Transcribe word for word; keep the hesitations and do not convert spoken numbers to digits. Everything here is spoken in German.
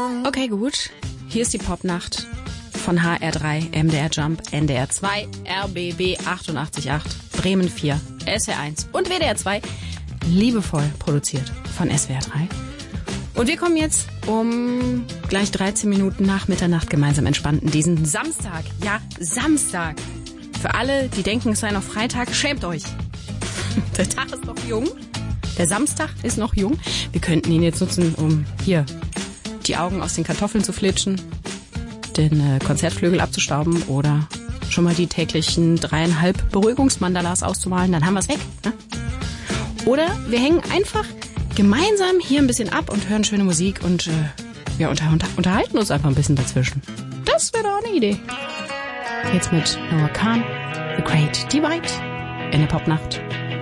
Okay, gut. Hier ist die Popnacht von H R drei, M D R Jump, N D R zwei, R B B achtundachtzig Komma acht, Bremen vier, S W R eins und W D R zwei. Liebevoll produziert von S W R drei. Und wir kommen jetzt um gleich dreizehn Minuten nach Mitternacht gemeinsam entspannen diesen Samstag. Ja, Samstag. Für alle, die denken, es sei noch Freitag, schämt euch. Der Tag ist noch jung. Der Samstag ist noch jung. Wir könnten ihn jetzt nutzen, um hier die Augen aus den Kartoffeln zu flitschen, den äh, Konzertflügel abzustauben oder schon mal die täglichen dreieinhalb Beruhigungsmandalas auszumalen. Dann haben wir es weg. Ne? Oder wir hängen einfach gemeinsam hier ein bisschen ab und hören schöne Musik und äh, ja, unter, unter, unterhalten uns einfach ein bisschen dazwischen. Das wäre doch eine Idee. Jetzt mit Noah Kahn, The Great Divide in der Popnacht.